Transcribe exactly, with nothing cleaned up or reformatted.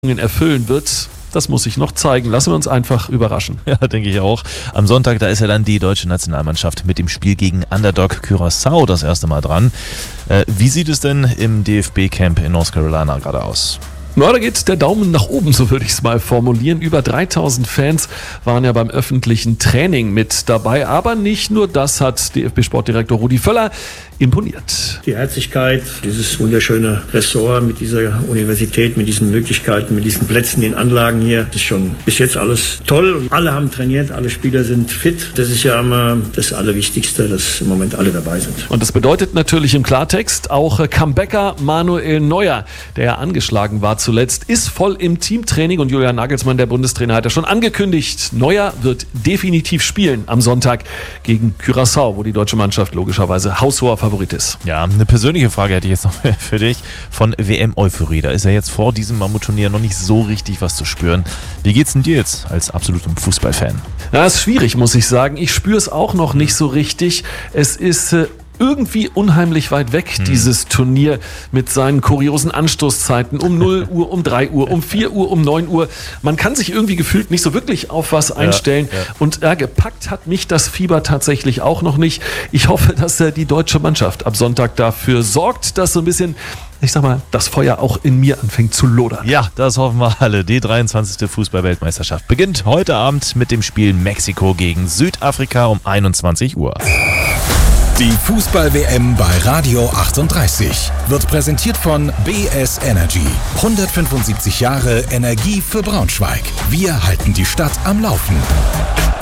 erfüllen wird, das muss sich noch zeigen. Lassen wir uns einfach überraschen. Ja, denke ich auch. Am Sonntag, da ist ja dann die deutsche Nationalmannschaft mit dem Spiel gegen Underdog Curaçao das erste Mal dran. Äh, wie sieht es denn im D F B-Camp in North Carolina gerade aus? Na, da geht der Daumen nach oben, so würde ich es mal formulieren. Über dreitausend Fans waren ja beim öffentlichen Training mit dabei. Aber nicht nur das hat D F B-Sportdirektor Rudi Völler imponiert. Die Herzlichkeit, dieses wunderschöne Ressort mit dieser Universität, mit diesen Möglichkeiten, mit diesen Plätzen, den Anlagen hier, das ist schon bis jetzt alles toll. Und alle haben trainiert, alle Spieler sind fit. Das ist ja immer das Allerwichtigste, dass im Moment alle dabei sind. Und das bedeutet natürlich im Klartext auch Comebacker Manuel Neuer, der ja angeschlagen war zuletzt, ist voll im Teamtraining und Julian Nagelsmann, der Bundestrainer, hat ja schon angekündigt, Neuer wird definitiv spielen am Sonntag gegen Curaçao, wo die deutsche Mannschaft logischerweise haushoher Favorit ist. Ja, eine persönliche Frage hätte ich jetzt noch für dich. Von W M-Euphorie, da ist ja jetzt vor diesem Mammutturnier noch nicht so richtig was zu spüren. Wie geht's denn dir jetzt als absolutem Fußballfan? Na, ist schwierig, muss ich sagen. Ich spüre es auch noch nicht so richtig. Es ist äh, irgendwie unheimlich weit weg, hm. dieses Turnier mit seinen kuriosen Anstoßzeiten um null Uhr, um drei Uhr, um vier Uhr, um neun Uhr. Man kann sich irgendwie gefühlt nicht so wirklich auf was einstellen. Ja, ja. Und äh, gepackt hat mich das Fieber tatsächlich auch noch nicht. Ich hoffe, dass äh, die deutsche Mannschaft ab Sonntag dafür sorgt, dass so ein bisschen, ich sag mal, das Feuer auch in mir anfängt zu lodern. Ja, das hoffen wir alle. Die dreiundzwanzigste Fußball-Weltmeisterschaft beginnt heute Abend mit dem Spiel Mexiko gegen Südafrika um einundzwanzig Uhr. Die Fußball-W M bei Radio achtunddreißig wird präsentiert von B S Energy. hundertfünfundsiebzig Jahre Energie für Braunschweig. Wir halten die Stadt am Laufen.